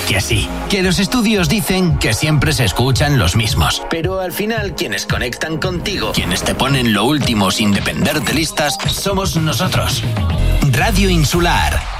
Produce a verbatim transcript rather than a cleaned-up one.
que sí, que los estudios dicen que siempre se escuchan los mismos. Pero al final, quienes conectan contigo, quienes te ponen lo último sin depender de listas, somos nosotros. Radio Insular.